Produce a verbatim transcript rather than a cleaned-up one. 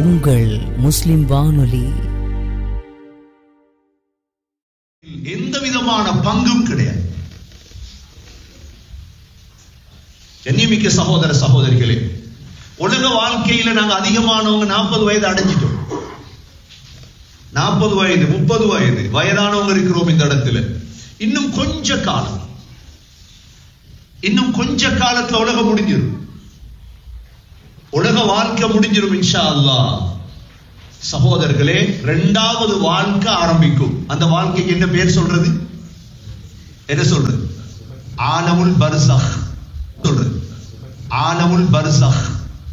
உங்கள் முஸ்லிம் வானொலி. எந்த விதமான பங்கும் கிடையாது. கண்ணியமிக்க சகோதர சகோதரிகளே, உலக வாழ்க்கையில நாங்க அதிகமானவங்க நாற்பது வயது அடைஞ்சிட்டோம். நாற்பது வயது முப்பது வயது வயதானவங்க இருக்கிறோம் இந்த இடத்துல. இன்னும் கொஞ்ச காலம், இன்னும் கொஞ்ச காலத்துல உலகம் முடிஞ்சிடும். உலக வாழ்க்கை முடிஞ்சிடும் இன்ஷா அல்லாஹ். சகோதரர்களே, இரண்டாவது வாழ்க்கை ஆரம்பிக்கும். அந்த வாழ்க்கைக்கு என்ன பேர் சொல்றது? என்ன சொல்றது? ஆலமுல் பர்சஹ் சொல்றது. ஆலமுல் பர்சஹ்.